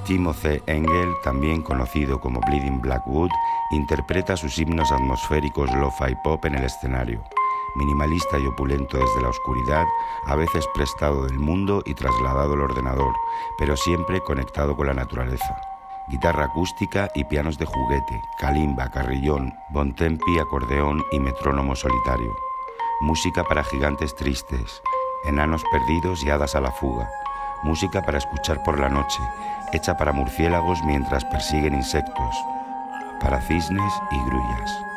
Timothy Engel, también conocido como Bleeding Blackwood, interpreta sus himnos atmosféricos lo-fi pop en el escenario, minimalista y opulento desde la oscuridad, a veces prestado del mundo y trasladado al ordenador, pero siempre conectado con la naturaleza. Guitarra acústica y pianos de juguete, calimba, carrillón, bontempi, acordeón y metrónomo solitario. Música para gigantes tristes, enanos perdidos y hadas a la fuga. Música para escuchar por la noche, hecha para murciélagos mientras persiguen insectos, para cisnes y grullas.